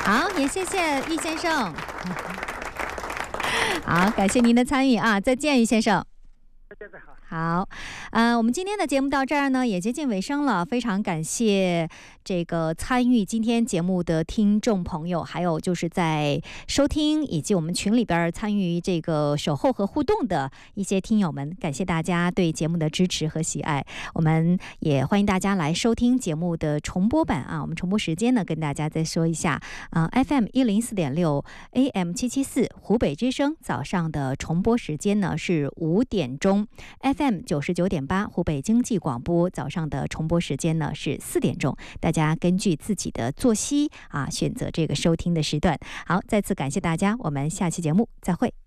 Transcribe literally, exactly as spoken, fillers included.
好，也谢谢易先生。好，感谢您的参与啊，再见，易先生。好，呃，我们今天的节目到这儿呢，也接近尾声了。非常感谢这个参与今天节目的听众朋友，还有就是在收听以及我们群里边参与这个守候和互动的一些听友们，感谢大家对节目的支持和喜爱。我们也欢迎大家来收听节目的重播版啊。我们重播时间呢，跟大家再说一下啊、呃、，F M 一零四点六 ，A M 七七四，湖北之声早上的重播时间呢是五点钟。F M 九十九点八湖北经济广播早上的重播时间呢是四点钟，大家根据自己的作息啊选择这个收听的时段。好，再次感谢大家，我们下期节目再会。